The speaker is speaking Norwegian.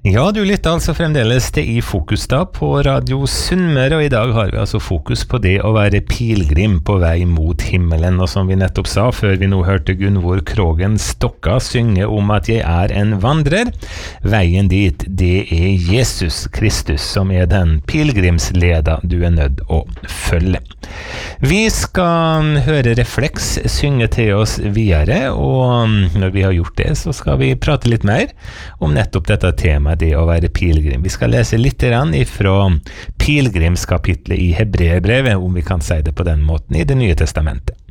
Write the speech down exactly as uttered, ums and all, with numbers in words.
Ja, du lytter altså fremdeles til I Fokus da på Radio Sunnmøre, og i dag har vi altså fokus på det å være pilgrim på vei mot himmelen, og som vi nettopp sa før vi nå hørte Gunvor Krogen Stokka synge om at jeg er en vandrer. Veien dit, det er Jesus Kristus som er den pilgrimsleda du er nødt å følge. Vi skal høre Reflex synge til oss videre, og når vi har gjort det så skal vi prate litt mer om nettopp dette temaet, det å være pilgrim. Vi skal lese litt ifra pilgrimskapitlet i Hebreerbrevet, om vi kan si det på den måten, i Det nye testamentet.